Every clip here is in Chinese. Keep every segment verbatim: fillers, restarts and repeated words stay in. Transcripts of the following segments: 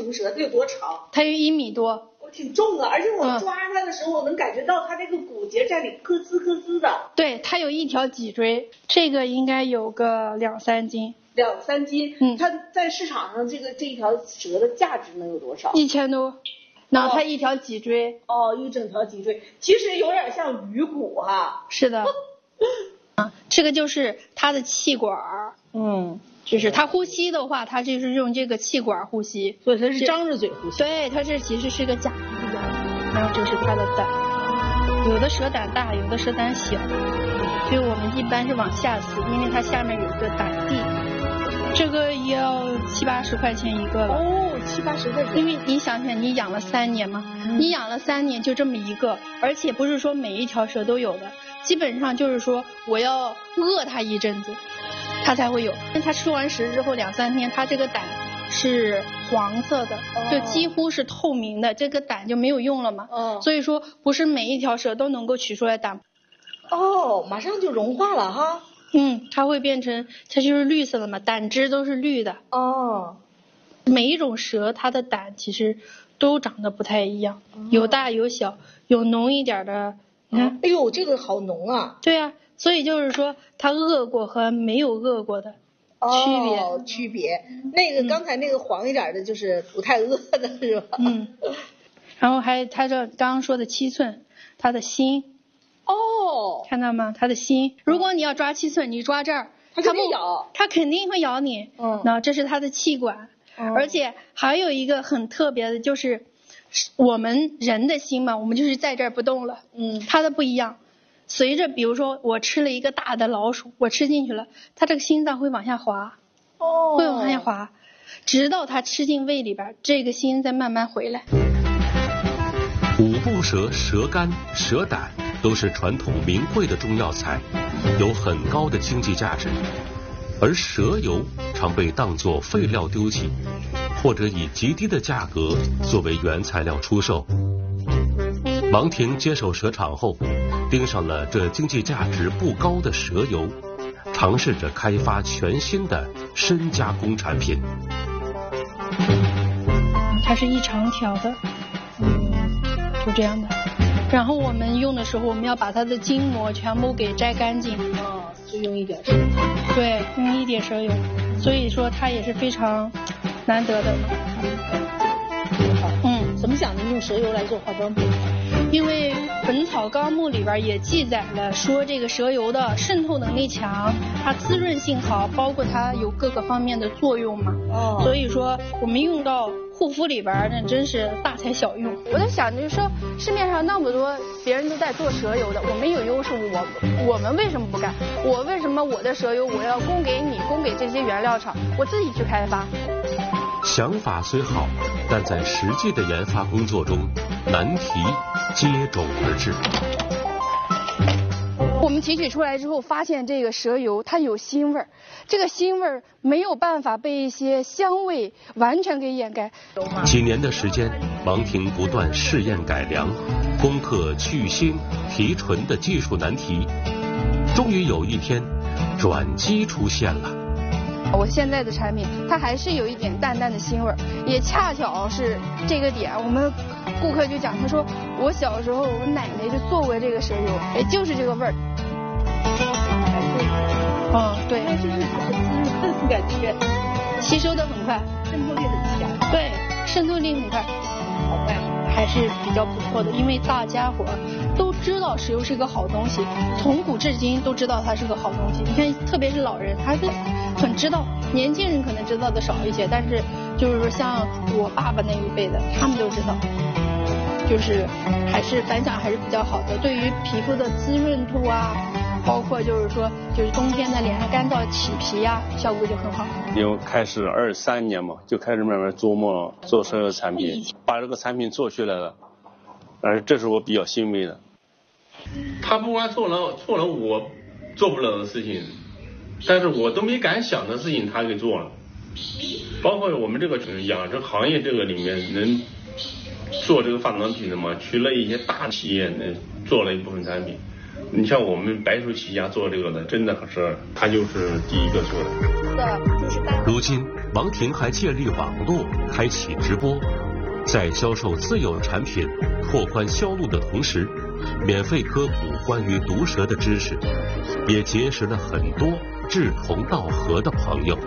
什蛇？它有多长？ 它有一米多。 我挺重的，而且我抓它的时候，我能感觉到它这个骨节在里咯吱咯吱的。 对，它有一条脊椎，这个应该有个两三斤。 两三斤， 嗯， 它在市场上这个这一条蛇的价值能有多少？ 一千多。然后它一条脊椎， 哦，一整条脊椎，其实有点像鱼骨哈。 是的。啊，这个就是它的气管， 嗯， 就是它呼吸的话，它就是用这个气管呼吸， 所以它是张着嘴呼吸。 对，它这其实是个假鼻的，然后这是它的胆，有的蛇胆大，有的蛇胆小，所以我们一般是往下撕，因为它下面有个胆蒂。这个要七八十块钱一个了。 哦，七八十块钱。 因为你想想，你养了三年嘛，嗯、你养了三年就这么一个，而且不是说每一条蛇都有的，基本上就是说我要饿它一阵子，它才会有。它吃完食之后两三天，它这个胆是黄色的，哦、就几乎是透明的，这个胆就没有用了嘛。 哦、 所以说不是每一条蛇都能够取出来胆。 哦，马上就融化了哈。 嗯，它会变成，它就是绿色的嘛，胆汁都是绿的。 哦， 每一种蛇它的胆其实都长得不太一样，哦、有大有小，有浓一点的。你看， 哎呦，这个好浓啊！ 对啊，所以就是说它饿过和没有饿过的区别。 哦，区别。那个刚才那个黄一点的，就是不太饿的是吧？ 嗯。然后还它这刚刚说的七寸，它的心。 哦， 看到吗？它的心，如果你要抓七寸，你抓这儿， 它不咬， 它肯定会咬你。 嗯， 那这是它的气管， 嗯、 而且还有一个很特别的，就是我们人的心嘛，我们就是在这儿不动了。 嗯， 它的不一样，随着比如说我吃了一个大的老鼠，我吃进去了，它这个心脏会往下滑， 哦， 会往下滑，直到它吃进胃里边，这个心再慢慢回来。 五步蛇、蛇肝、蛇胆都是传统名贵的中药材，有很高的经济价值，而蛇油常被当作废料丢弃，或者以极低的价格作为原材料出售。王婷接手蛇场后，盯上了这经济价值不高的蛇油，尝试着开发全新的深加工产品。 它是一长条的，嗯，就这样的。然后我们用的时候，我们要把它的筋膜全部给摘干净。 哦，就用一点蛇油。 对，用一点蛇油，所以说它也是非常难得的。 嗯，怎么想的用蛇油来做化妆品？ 因为《本草纲目》里边也记载了说这个蛇油的渗透能力强，它滋润性好，包括它有各个方面的作用嘛。 哦。 所以说我们用到护肤里边那真是大材小用。我在想就是说市面上那么多别人都在做蛇油的，我们有优势，我我们为什么不干？我为什么我的蛇油我要供给你，供给这些原料厂，我自己去开发？ 想法虽好，但在实际的研发工作中，难题接踵而至。 我们提取出来之后，发现这个蛇油它有腥味儿，这个腥味儿没有办法被一些香味完全给掩盖。 几年的时间，王婷不断试验改良，攻克去腥提纯的技术难题，终于有一天，转机出现了。 我现在的产品，它还是有一点淡淡的腥味儿，也恰巧是这个点，我们顾客就讲，他说我小时候我奶奶就做过这个蛇油，也就是这个味儿。嗯，对， 它就是很滋润，感觉吸收的很快， 渗透力很强。 对，渗透力很快， 好快， 还是比较不错的，因为大家伙都知道石油是个好东西，从古至今都知道它是个好东西。你看，特别是老人，他是很知道，年轻人可能知道的少一些，但是就是说像我爸爸那一辈的，他们都知道，就是还是反响还是比较好的，对于皮肤的滋润度啊，包括就是说就是冬天的脸上干燥起皮呀、啊，效果就很好。 因为开始二三年嘛，就开始慢慢琢磨做蛇油产品，把这个产品做出来了，而这是我比较欣慰的。 他不光做了做了我做不了的事情，但是我都没敢想的事情他给做了，包括我们这个养殖行业这个里面能做这个化妆品的嘛，除了一些大企业呢做了一部分产品，你像我们白手起家做这个的，真的是他就是第一个做的。 如今王婷还建立网络，开启直播，在销售自有产品、拓宽销路的同时，免费科普关于毒蛇的知识，也结识了很多志同道合的朋友。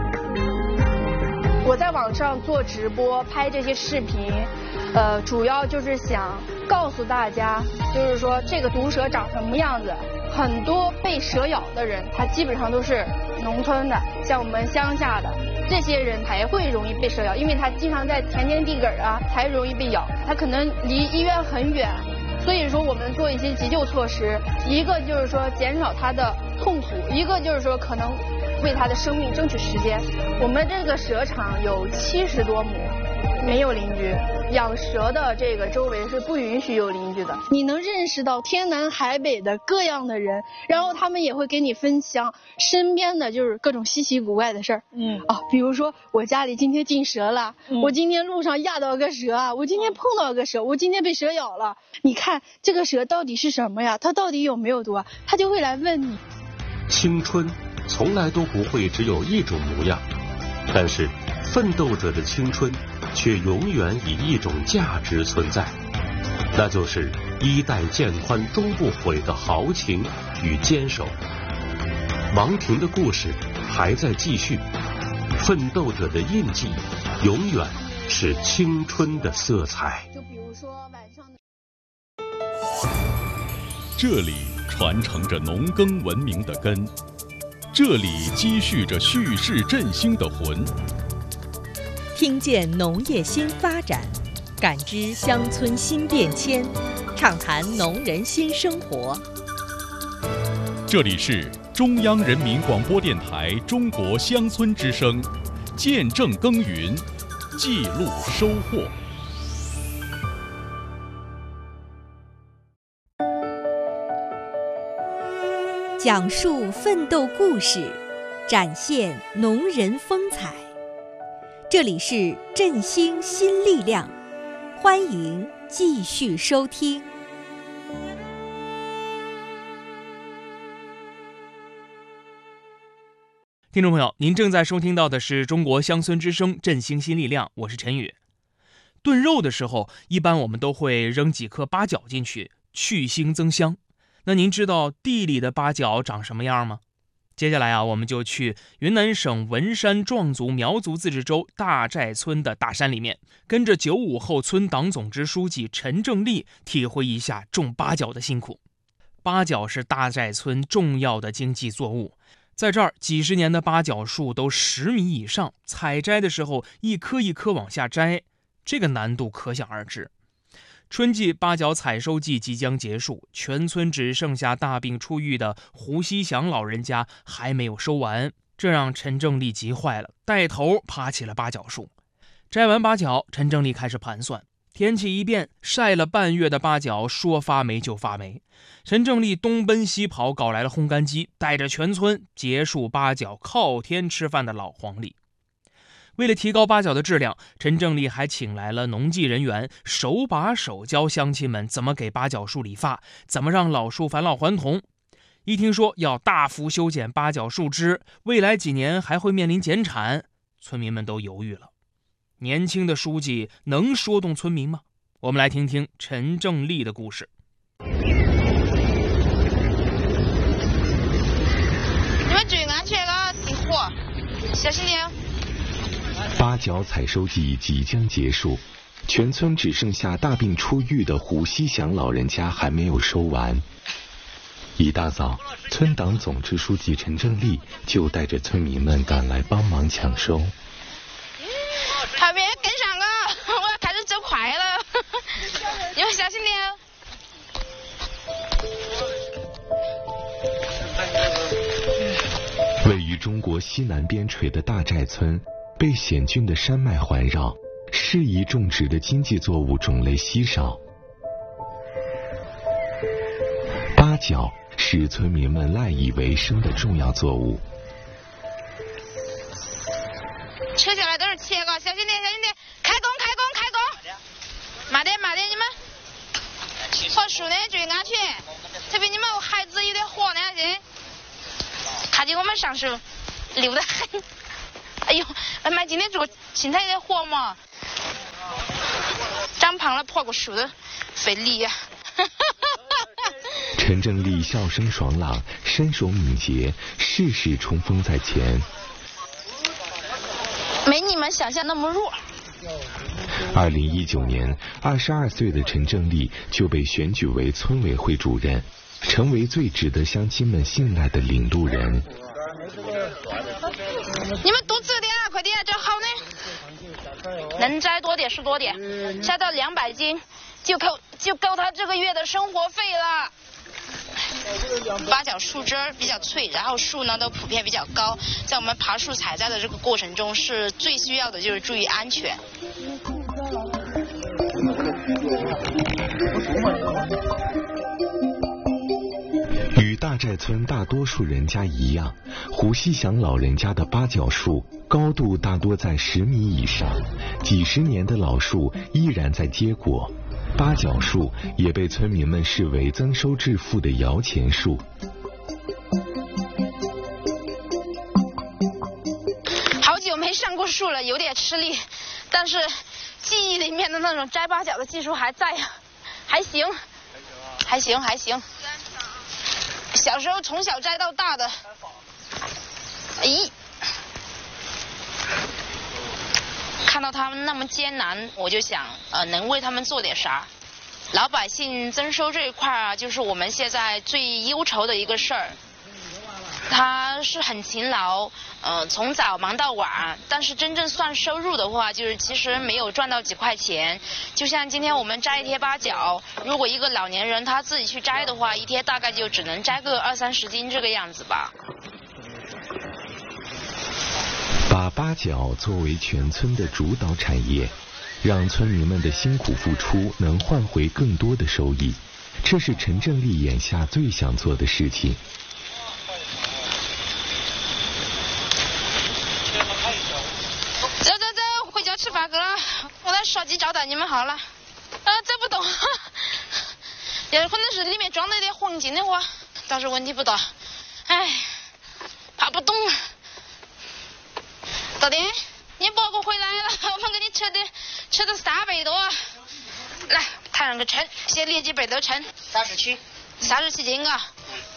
我在网上做直播，拍这些视频，呃，主要就是想告诉大家，就是说这个毒蛇长什么样子。很多被蛇咬的人，他基本上都是农村的，像我们乡下的这些人才会容易被蛇咬，因为他经常在田间地埂啊，才容易被咬。他可能离医院很远，所以说我们做一些急救措施，一个就是说减少他的痛苦，一个就是说可能为他的生命争取时间。我们这个蛇场有七十多亩，没有邻居，养蛇的这个周围是不允许有邻居的。你能认识到天南海北的各样的人，然后他们也会给你分享身边的就是各种稀奇古怪的事儿。嗯啊，比如说我家里今天进蛇了，嗯、我今天路上压到个蛇啊，我今天碰到个蛇，我今天被蛇咬了。你看这个蛇到底是什么呀？它到底有没有毒啊？他就会来问你。 青春从来都不会只有一种模样，但是奋斗者的青春却永远以一种价值存在，那就是衣带渐宽终不悔的豪情与坚守。王婷的故事还在继续，奋斗者的印记永远是青春的色彩。 就比如说晚上的这里传承着农耕文明的根，这里积蓄着蓄势振兴的魂。 听见农业新发展，感知乡村新变迁，畅谈农人新生活。 这里是中央人民广播电台中国乡村之声，见证耕耘，记录收获。 讲述奋斗故事，展现农人风采。这里是振兴新力量，欢迎继续收听。 听众朋友，您正在收听到的是中国乡村之声振兴新力量，我是陈宇。炖肉的时候，一般我们都会扔几颗八角进去，去腥增香。那您知道地里的八角长什么样吗？接下来啊，我们就去云南省文山壮族苗族自治州大寨村的大山里面，跟着九五后村党总支书记陈正立体会一下种八角的辛苦。八角是大寨村重要的经济作物，在这儿几十年的八角树都十米以上，采摘的时候一颗一颗往下摘，这个难度可想而知。春季八角采收季即将结束，全村只剩下大病初愈的胡锡祥老人家还没有收完，这让陈正立急坏了，带头爬起了八角树。摘完八角，陈正立开始盘算，天气一变，晒了半月的八角说发霉就发霉。陈正立东奔西跑，搞来了烘干机，带着全村结束八角靠天吃饭的老黄历。为了提高八角的质量，陈正立还请来了农技人员，手把手教乡亲们怎么给八角树理发，怎么让老树返老还童。一听说要大幅修剪八角树枝，未来几年还会面临减产，村民们都犹豫了。年轻的书记能说动村民吗？我们来听听陈正立的故事。 你们注意安全啊，熄火，小心点。 八角采收季即将结束，全村只剩下大病初愈的胡锡祥老人家还没有收完。一大早，村党总支书记陈正立就带着村民们赶来帮忙抢收。 还没跟上啊，我要开始走快了，你们小心点。 位于中国西南边陲的大寨村，被险峻的山脉环绕，适宜种植的经济作物种类稀少。八角是村民们赖以为生的重要作物。 车下来都是铁个，小心点，小心点，开工，开工，开工，慢点，慢点，你们跑树的注意安全，特别你们孩子有点活的那些，看见我们上树溜得很。哎呦， 来买今天这个青菜的货嘛。长胖了破个树都费力呀、啊。 陈正丽笑声爽朗，身手敏捷，事事冲锋在前。 没你们想象那么弱。 二零一九年，二十二岁的陈正丽就被选举为村委会主任，成为最值得乡亲们信赖的领路人。 你们多吃点啊，快点，这好呢。能摘多点是多点，摘到两百斤，就够就够他这个月的生活费了。八角树枝比较脆，然后树呢都普遍比较高，在我们爬树采摘的这个过程中，是最需要的就是注意安全。 与大寨村大多数人家一样，胡锡祥老人家的八角树高度大多在十米以上，几十年的老树依然在结果。八角树也被村民们视为增收致富的摇钱树。 好久没上过树了，有点吃力，但是记忆里面的那种摘八角的技术还在，还行，还行还行。小时候从小摘到大的，咦，看到他们那么艰难，我就想，呃，能为他们做点啥。老百姓增收这一块啊，就是我们现在最忧愁的一个事儿。他是很勤劳，呃，从早忙到晚，但是真正算收入的话，就是其实没有赚到几块钱。就像今天我们摘一贴八角，如果一个老年人他自己去摘的话，一天大概就只能摘个二三十斤这个样子吧。 把八角作为全村的主导产业，让村民们的辛苦付出能换回更多的收益，这是陈正丽眼下最想做的事情。 走走走，回家吃饭去了。我来烧鸡招待你们好了。啊，走不动，有可能是里面装了一点黄金的话，倒是问题不大。哎，爬不动。大爹，你伯伯回来了，我们给你吃的吃的三百多。来，抬上个称，先列几百多称。三十七。三十七斤啊。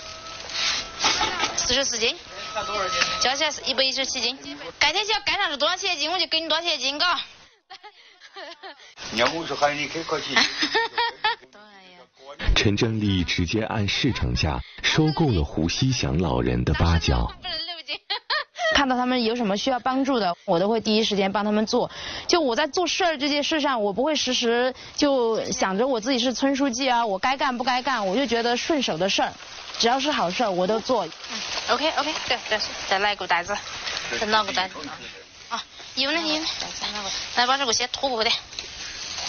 四十四斤。看多少斤？加起来是一百一十七斤。改天只要干上是多少钱一斤，我就给你多少钱一斤，嘎。 你要我说喊你给快去。 陈正丽直接按市场价收购了胡锡祥老人的八角。 看到他们有什么需要帮助的，我都会第一时间帮他们做。就我在做事儿这件事上，我不会时时就想着我自己是村书记啊，我该干不该干，我就觉得顺手的事儿，只要是好事儿我都做。嗯 ，OK OK， 对对，再来个袋子，再拿个袋子。啊，有呢有呢，来把这个先拖过来。